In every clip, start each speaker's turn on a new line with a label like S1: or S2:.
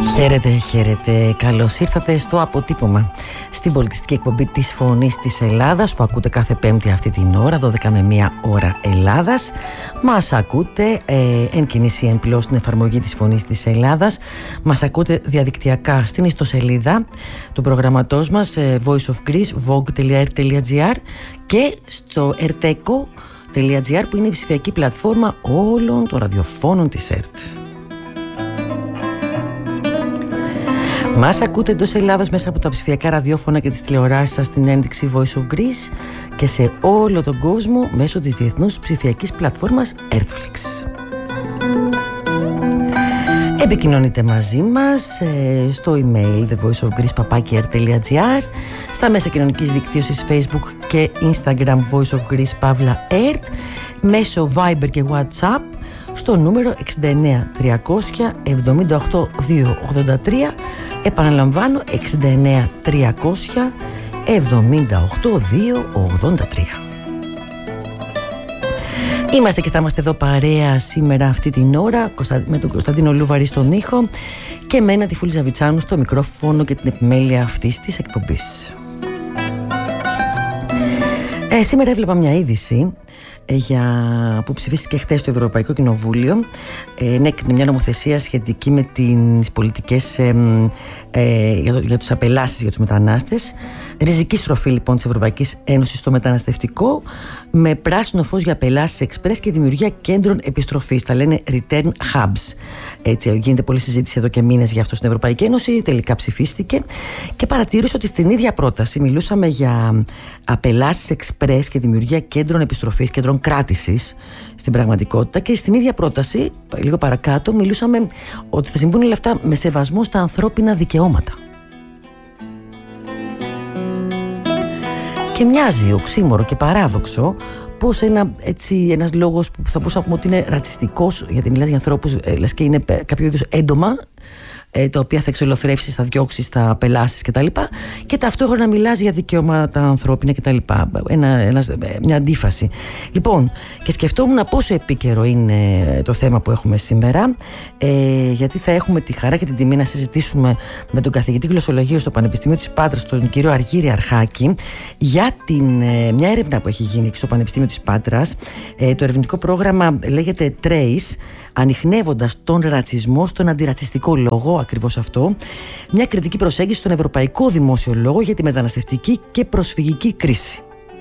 S1: Χαίρετε, χαίρετε. Καλώς ήρθατε στο Αποτύπωμα, στην πολιτιστική εκπομπή της Φωνής της Ελλάδας, που ακούτε κάθε Πέμπτη αυτή την ώρα, 12 με 1 ώρα Ελλάδας. Μας ακούτε εν κινήσει εν πλώ στην εφαρμογή της Φωνής της Ελλάδας. Μας ακούτε διαδικτυακά στην ιστοσελίδα του προγραμματός μας Voice of Greece, vogue.ert.gr, και στο erteco.gr, που είναι η ψηφιακή πλατφόρμα όλων των ραδιοφώνων της ΕΡΤ. Μας ακούτε εντός Ελλάδας μέσα από τα ψηφιακά ραδιόφωνα και τις τηλεοράσεις σας στην ένδειξη Voice of Greece, και σε όλο τον κόσμο μέσω της διεθνούς ψηφιακής πλατφόρμας Airflix. Επικοινωνείτε μαζί μας στο email thevoiceofgreece@ert.gr, στα μέσα κοινωνικής δικτύωσης Facebook και Instagram Voice of Greece _ERT, μέσω Viber και WhatsApp στο νούμερο 69 300 78 283. Επαναλαμβάνω, 69 300 78 283. Είμαστε και θα είμαστε εδώ παρέα σήμερα αυτή την ώρα με τον Κωνσταντίνο Λούβαρη στον ήχο και εμένα, τη Φούλη Ζαβιτσάνου, στο μικρόφωνο και την επιμέλεια αυτής της εκπομπής. Σήμερα έβλεπα μια είδηση που ψηφίστηκε χθες στο Ευρωπαϊκό Κοινοβούλιο. Ενέκρινε μια νομοθεσία σχετική με τις πολιτικές για τους απελάσεις για τους μετανάστες. Ριζική στροφή λοιπόν της Ευρωπαϊκής Ένωσης στο μεταναστευτικό, με πράσινο φως για απελάσεις εξπρές και δημιουργία κέντρων επιστροφής. Τα λένε return hubs. Έτσι, γίνεται πολλή συζήτηση εδώ και μήνες για αυτό στην Ευρωπαϊκή Ένωση. Τελικά ψηφίστηκε και παρατήρησα ότι στην ίδια πρόταση μιλούσαμε για απελάσεις εξπρές και δημιουργία κέντρων επιστροφής, κέντρων κράτησης στην πραγματικότητα, και στην ίδια πρόταση λίγο παρακάτω μιλούσαμε ότι θα συμβούν όλα αυτά με σεβασμό στα ανθρώπινα δικαιώματα. Και μοιάζει οξύμορο και παράδοξο πως ένας λόγος που θα μπορούσα να πούμε ότι είναι ρατσιστικός, γιατί μιλάς για ανθρώπους λες και είναι κάποιο είδους έντομα, τα οποία θα εξολοθρεύσεις, θα διώξεις, θα απελάσεις κτλ. Και ταυτόχρονα μιλάς για δικαιώματα ανθρώπινα κτλ. Μια αντίφαση. Λοιπόν, και σκεφτόμουν πόσο επίκαιρο είναι το θέμα που έχουμε σήμερα, γιατί θα έχουμε τη χαρά και την τιμή να συζητήσουμε με τον καθηγητή γλωσσολογίου στο Πανεπιστήμιο της Πάτρας, τον κύριο Αργύρη Αρχάκη, για μια έρευνα που έχει γίνει στο Πανεπιστήμιο της Πάτρας. Το ερευνητικό πρόγραμμα λέγεται Trace, ανιχνεύοντας τον ρατσισμό στον αντιρατσιστικό λόγο, ακριβώς αυτό, μια κριτική προσέγγιση στον ευρωπαϊκό δημόσιο λόγο για τη μεταναστευτική και προσφυγική κρίση.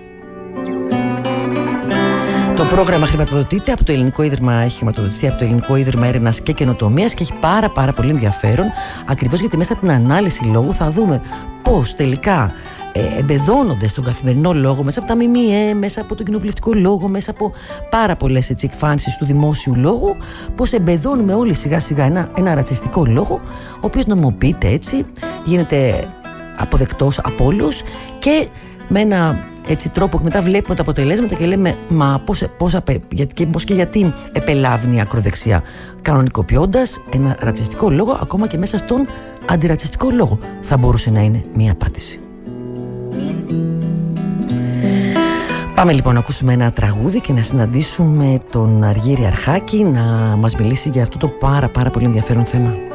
S1: Το πρόγραμμα χρηματοδοτείται από το Ελληνικό Ίδρυμα, έχει χρηματοδοτηθεί από το Ελληνικό Ίδρυμα Έρευνας και Καινοτομίας και έχει πάρα πολύ ενδιαφέρον, ακριβώς γιατί μέσα από την ανάλυση λόγου θα δούμε πώς τελικά εμπεδώνονται στον καθημερινό λόγο, μέσα από τα ΜΜΕ, μέσα από τον κοινοβουλευτικό λόγο, μέσα από πάρα πολλές εκφάνσεις του δημόσιου λόγου, πώς εμπεδώνουμε όλοι σιγά σιγά ένα ρατσιστικό λόγο, ο οποίος νομοποιείται έτσι, γίνεται αποδεκτός από όλους, και με ένα τρόπο, και μετά βλέπουμε τα αποτελέσματα και λέμε πώς και γιατί επελάβνει η ακροδεξιά, κανονικοποιώντας ένα ρατσιστικό λόγο ακόμα και μέσα στον αντιρατσιστικό λόγο. Θα μπορούσε να είναι μία απάντηση. Πάμε λοιπόν να ακούσουμε ένα τραγούδι και να συναντήσουμε τον Αργύρη Αρχάκη να μας μιλήσει για αυτό το πάρα πολύ ενδιαφέρον θέμα.